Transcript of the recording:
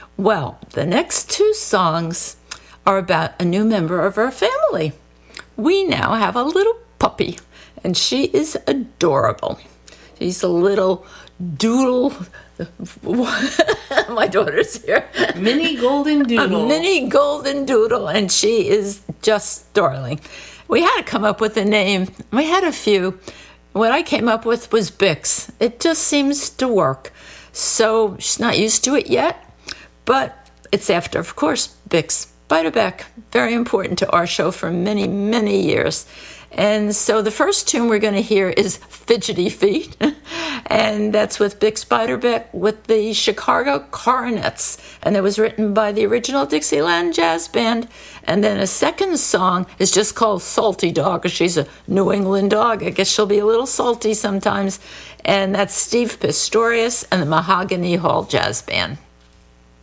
Well, the next two songs are about a new member of our family. We now have a little puppy, and she is adorable. She's a little doodle. My daughter's here. Mini golden doodle. A mini golden doodle, and she is just darling. We had to come up with a name. We had a few. What I came up with was Bix. It just seems to work. So she's not used to it yet, but it's after, of course, Bix Beiderbecke. Very important to our show for many, many years. And so the first tune we're going to hear is Fidgety Feet, and that's with Bix Beiderbecke with the Chicago Coronets, and it was written by the original Dixieland Jazz Band. And then a second song is just called Salty Dog, because she's a New England dog. I guess she'll be a little salty sometimes, and that's Steve Pistorius and the Mahogany Hall Jazz Band.